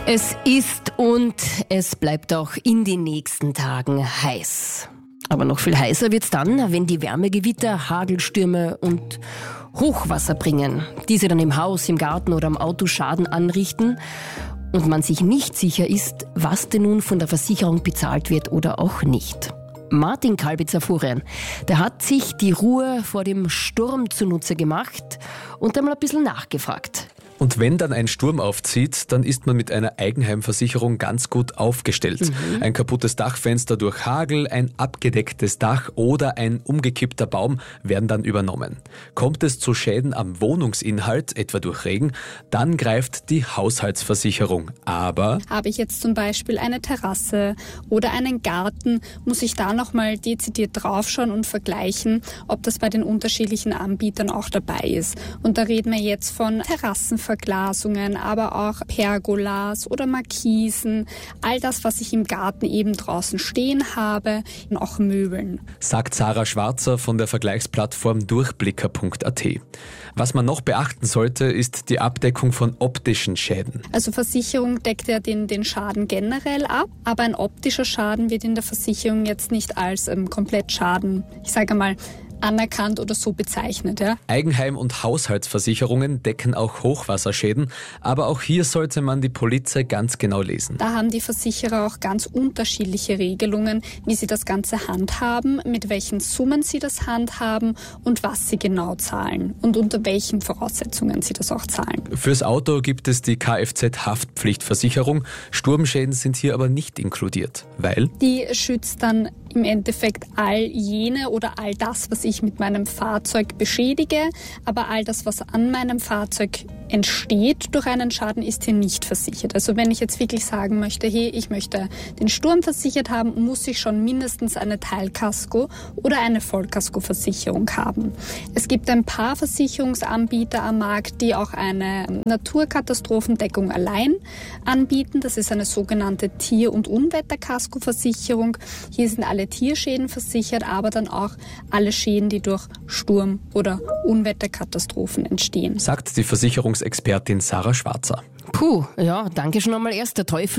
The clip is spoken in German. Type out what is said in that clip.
Es ist und es bleibt auch in den nächsten Tagen heiß. Aber noch viel heißer wird's dann, wenn die Wärmegewitter, Hagelstürme und Hochwasser bringen. Diese dann im Haus, im Garten oder am Auto Schaden anrichten und man sich nicht sicher ist, was denn nun von der Versicherung bezahlt wird oder auch nicht. Martin Kalbitzer-Furian, der hat sich die Ruhe vor dem Sturm zunutze gemacht und einmal ein bisschen nachgefragt. Und wenn dann ein Sturm aufzieht, dann ist man mit einer Eigenheimversicherung ganz gut aufgestellt. Ein kaputtes Dachfenster durch Hagel, ein abgedecktes Dach oder ein umgekippter Baum werden dann übernommen. Kommt es zu Schäden am Wohnungsinhalt, etwa durch Regen, dann greift die Haushaltsversicherung. Aber habe ich jetzt zum Beispiel eine Terrasse oder einen Garten, muss ich da nochmal dezidiert draufschauen und vergleichen, ob das bei den unterschiedlichen Anbietern auch dabei ist. Und da reden wir jetzt von Terrassenverglasungen, aber auch Pergolas oder Markisen, all das, was ich im Garten eben draußen stehen habe, und auch Möbeln. Sagt Sarah Schwarzer von der Vergleichsplattform Durchblicker.at. Was man noch beachten sollte, ist die Abdeckung von optischen Schäden. Also Versicherung deckt ja den Schaden generell ab, aber ein optischer Schaden wird in der Versicherung jetzt nicht als Komplettschaden, ich sage mal, anerkannt oder so bezeichnet. Ja? Eigenheim- und Haushaltsversicherungen decken auch Hochwasserschäden, aber auch hier sollte man die Polize ganz genau lesen. Da haben die Versicherer auch ganz unterschiedliche Regelungen, wie sie das Ganze handhaben, mit welchen Summen sie das handhaben und was sie genau zahlen und unter welchen Voraussetzungen sie das auch zahlen. Fürs Auto gibt es die Kfz-Haftpflichtversicherung. Sturmschäden sind hier aber nicht inkludiert, weil die schützt dann im Endeffekt all jene oder all das, was ich mit meinem Fahrzeug beschädige, aber all das, was an meinem Fahrzeug entsteht durch einen Schaden, ist hier nicht versichert. Also wenn ich jetzt wirklich sagen möchte, hey, ich möchte den Sturm versichert haben, muss ich schon mindestens eine Teilkasko oder eine Vollkaskoversicherung haben. Es gibt ein paar Versicherungsanbieter am Markt, die auch eine Naturkatastrophendeckung allein anbieten. Das ist eine sogenannte Tier- und Unwetterkaskoversicherung. Hier sind alle Tierschäden versichert, aber dann auch alle Schäden, die durch Sturm- oder Unwetterkatastrophen entstehen. sagt die Versicherungsexpertin Sarah Schwarzer. Puh, ja, danke schon einmal erst. Der Teufel